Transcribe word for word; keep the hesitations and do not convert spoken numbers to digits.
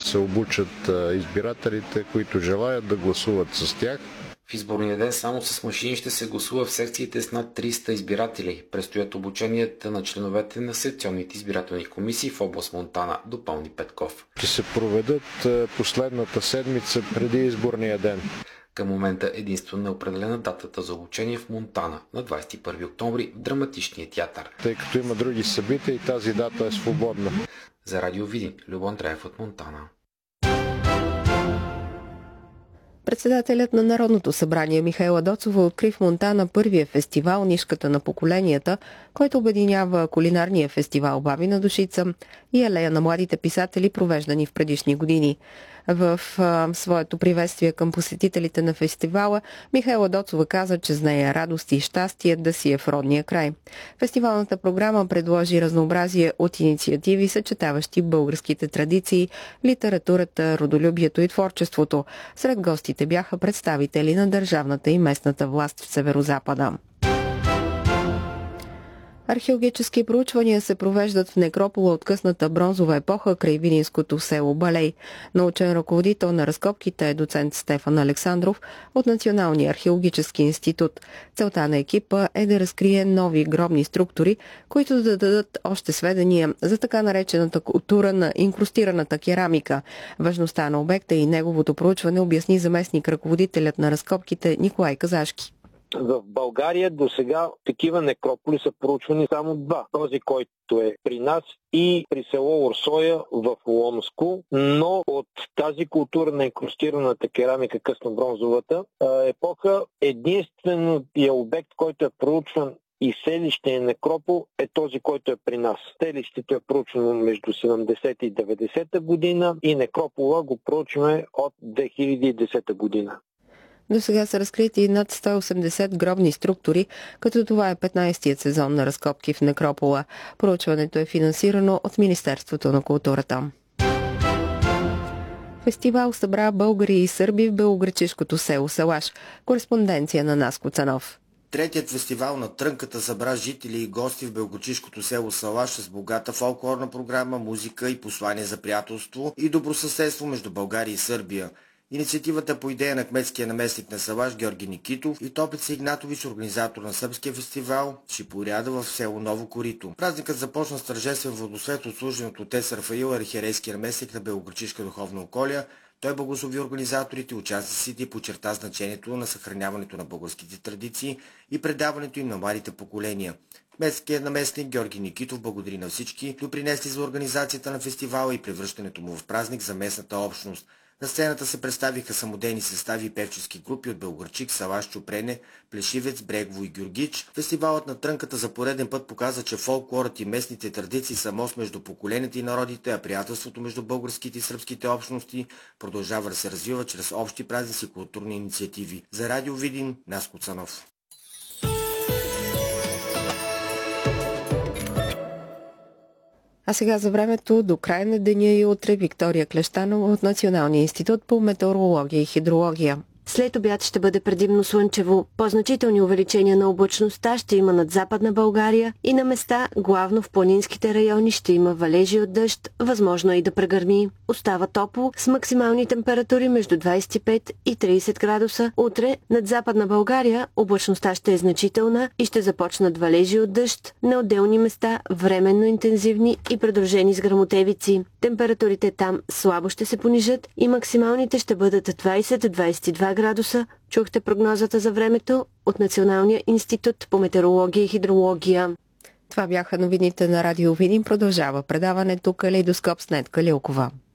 се обучат избирателите, които желаят да гласуват с тях. В изборния ден само с машини ще се гласува в секциите с над триста избиратели. Предстоят обученията на членовете на секционните избирателни комисии в област Монтана, допълни Петков. Ще се проведат последната седмица преди изборния ден. Към момента единствено е определена датата за обучение в Монтана на двадесет и първи октомври в Драматичния театър. Тъй като има други събития и тази дата е свободна. За Радио Видин, Любомир Траев от Монтана. Председателят на Народното събрание Михаела Доцова откри в Монтана първия фестивал "Нишката на поколенията", който обединява кулинарния фестивал "Бабина душица" и алея на младите писатели, провеждани в предишни години. В а, своето приветствие към посетителите на фестивала, Михаела Доцова каза, че с нея радост и щастие да си е в родния край. Фестивалната програма предложи разнообразие от инициативи, съчетаващи българските традиции, литературата, родолюбието и творчеството. Сред гостите бяха представители на държавната и местната власт в Северозапада. Археологически проучвания се провеждат в некропола от късната бронзова епоха край видинското село Балей. Научен ръководител на разкопките е доцент Стефан Александров от Националния археологически институт. Целта на екипа е да разкрие нови гробни структури, които да дадат още сведения за така наречената култура на инкрустираната керамика. Важността на обекта и неговото проучване обясни заместник ръководителят на разкопките Николай Казашки. В България до сега такива некрополи са проучвани само два. Този, който е при нас и при село Орсоя в Ломско, но от тази култура на инкрустираната керамика, късно-бронзовата епоха, единственият обект, който е проучван и селище и некропол е този, който е при нас. Селището е проучвано между седемдесета и деветдесета година и некропола го проучваме от две хиляди и десета година. До сега са разкрити над сто и осемдесет гробни структури, като това е петнадесетият сезон на разкопки в некропола. Проучването е финансирано от Министерството на културата. Фестивал събра българи и сърби в белоградчишкото село Салаш. Кореспонденция на Наско Цанов. Третият фестивал на Трънката събра жители и гости в белоградчишкото село Салаш с богата фолклорна програма, музика и послание за приятелство и добросъседство между България и Сърбия. Инициативата по идея на кметския наместник на Салаш Георги Никитов и Топец Игнатович, организатор на сръбския фестивал, шипоряда в село Ново Корито. Празникът започна с тържествен водосвет от служеното отец Рафаил, архиерейски наместник на Белоградчишка духовна околия. Той благослови организаторите, участниците и подчерта значението на съхраняването на българските традиции и предаването им на младите поколения. Кметският наместник Георги Никитов благодари на всички, допринесли за организацията на фестивала и превръщането му в празник за местната общност. На сцената се представиха самодейни състави и певчески групи от Белоградчик, Салаш, Чупрене, Плешивец, Брегово и Гюргич. Фестивалът на Трънката за пореден път показа, че фолклорът и местните традиции са мост между поколенията и народите, а приятелството между българските и сръбските общности продължава да се развива чрез общи празници и културни инициативи. За Радио Видин, Наско Цанов. А сега за времето до края на деня и утре Виктория Клещанова от Националния институт по метеорология и хидрология. След обяд ще бъде предимно слънчево. По-значителни увеличения на облачността ще има над Западна България и на места, главно в планинските райони, ще има валежи от дъжд, възможно е и да прегърми. Остава топло с максимални температури между двадесет и пет и тридесет градуса. Утре над Западна България облачността ще е значителна и ще започнат валежи от дъжд на отделни места, временно интензивни и придружени с гръмотевици. Температурите там слабо ще се понижат и максималните ще бъдат двадесет до двадесет и два градуса. Чухте прогнозата за времето от Националния институт по метеорология и хидрология. Това бяха новините на Радио Видин. Продължава предаването Калейдоскоп с Нетка Лилкова.